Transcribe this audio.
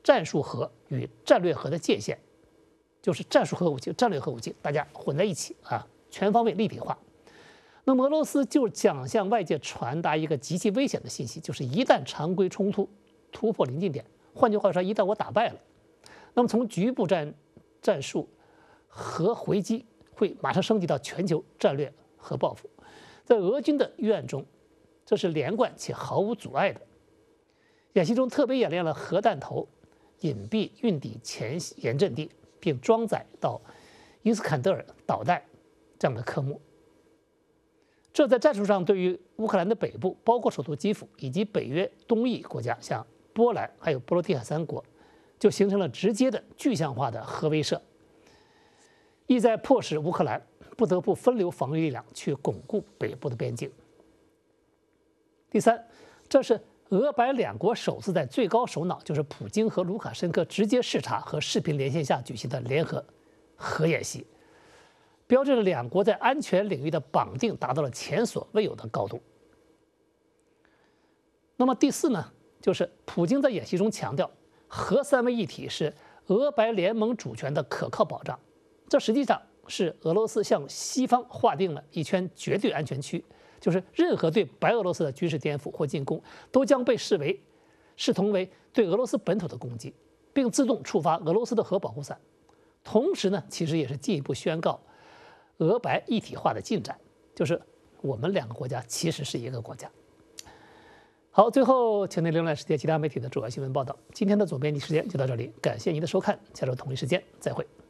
战术核与战略核的界限，就是战术核武器、战略核武器，大家混在一起啊，全方位立体化。那么俄罗斯就想向外界传达一个极其危险的信息，就是一旦常规冲突突破临近点，换句话说，一旦我打败了，那么从局部战术核回击会马上升级到全球战略核报复。在俄军的预案中，这是连贯且毫无阻碍的。演习中特别演练了核弹头隐蔽运抵前沿阵地，并装载到伊斯坎德尔导弹这样的科目。这在战术上对于乌克兰的北部，包括首都基辅以及北约东翼国家，像波兰还有波罗的海3国，就形成了直接的具象化的核威慑，意在迫使乌克兰不得不分流防御力量去巩固北部的边境。第三，这是俄白两国首次在最高首脑，就是普京和卢卡申科直接视察和视频连线下举行的联合核演习，标志着两国在安全领域的绑定达到了前所未有的高度。那么第四呢，就是普京在演习中强调，核三位一体是俄白联盟主权的可靠保障，这实际上是俄罗斯向西方划定了一圈绝对安全区，就是任何对白俄罗斯的军事颠覆或进攻都将被视同为对俄罗斯本土的攻击，并自动触发俄罗斯的核保护伞。同时呢，其实也是进一步宣告俄白一体化的进展，就是我们两个国家其实是一个国家。好，最后请您浏览世界其他媒体的主要新闻报道。今天的总编辑时间就到这里，感谢您的收看，下周同一时间再会。